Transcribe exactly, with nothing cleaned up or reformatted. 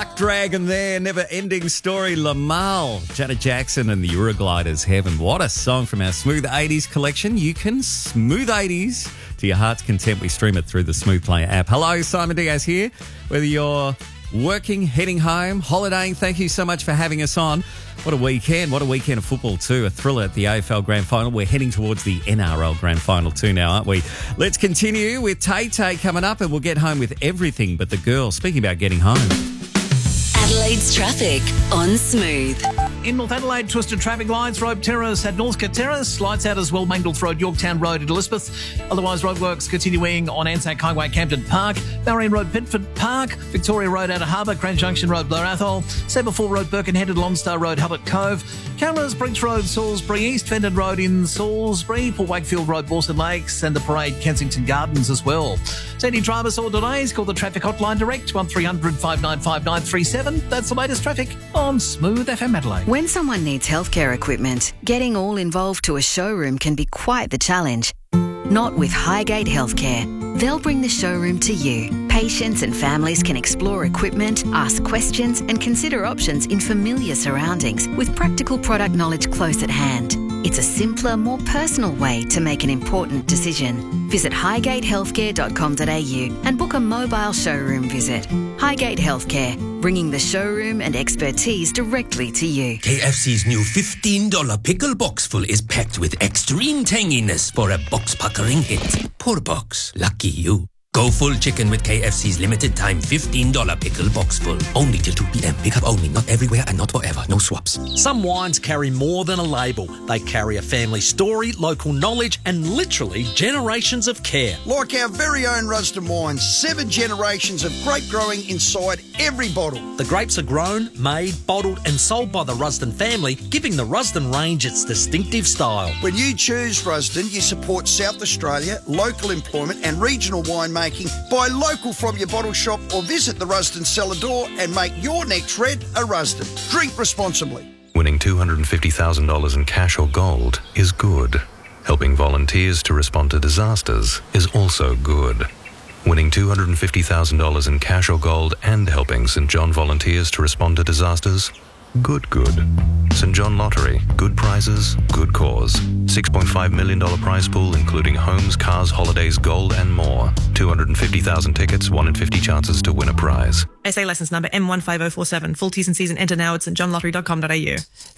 Luck Dragon there, never-ending story, Lamal, Janet Jackson and the Eurogliders, Heaven. What a song from our Smooth eighties collection. You can smooth eighties to your heart's content. We stream it through the Smooth Player app. Hello, Simon Diaz here. Whether you're working, heading home, holidaying, thank you so much for having us on. What a weekend. What a weekend of football too. A thriller at the A F L Grand Final. We're heading towards the N R L Grand Final too now, aren't we? Let's continue with Tay Tay coming up and we'll get home with everything but the girls. Speaking about getting home. Adelaide's traffic on Smooth. In North Adelaide, twisted traffic lights, Rope Terrace at Northcote Terrace, lights out as well, Mangles Road, Yorktown Road at Elizabeth. Otherwise, roadworks continuing on Anzac Highway, Campton Park, Marion Road, Pitford Park, Victoria Road, Outer Harbour, Grand Junction Road, Blair Athol, Saberfall Road, Birkenhead at Lonstar Road, Hubbard Cove, Cameras, Bridge Road, Salisbury East, Fendon Road in Salisbury, Port Wakefield Road, Bawson Lakes, and the Parade, Kensington Gardens as well. So any drivers or delays, call the traffic hotline direct, one three hundred five nine five nine three seven. That's the latest traffic on Smooth F M Adelaide. When someone needs healthcare equipment, getting all involved to a showroom can be quite the challenge. Not with Highgate Healthcare. They'll bring the showroom to you. Patients and families can explore equipment, ask questions, and consider options in familiar surroundings with practical product knowledge close at hand. It's a simpler, more personal way to make an important decision. Visit highgate healthcare dot com dot a u and book a mobile showroom visit. Highgate Healthcare, bringing the showroom and expertise directly to you. K F C's new fifteen dollars pickle box full is packed with extreme tanginess for a box-puckering hit. Poor box. Lucky you. Go full chicken with K F C's limited time fifteen dollars pickle box full. Only till two p.m. Pick up only, not everywhere and not forever. No swaps. Some wines carry more than a label. They carry a family story, local knowledge, and literally generations of care. Like our very own Rusden wines, seven generations of grape growing inside every bottle. The grapes are grown, made, bottled, and sold by the Rusden family, giving the Rusden range its distinctive style. When you choose Rusden, you support South Australia, local employment, and regional winemaking. Buy local from your bottle shop or visit the Rusden cellar door and make your next red a Rusden. Drink responsibly. Winning two hundred fifty thousand dollars in cash or gold is good. Helping volunteers to respond to disasters is also good. Winning two hundred fifty thousand dollars in cash or gold and helping St John volunteers to respond to disasters? Good, good. St John Lottery. Good prizes, good cause. six point five million dollars prize pool including homes, cars, holidays, gold and more. two hundred fifty thousand tickets, one in fifty chances to win a prize. S A licence number M one five oh four seven. Full T's and C's and enter now at st john lottery dot com dot a u.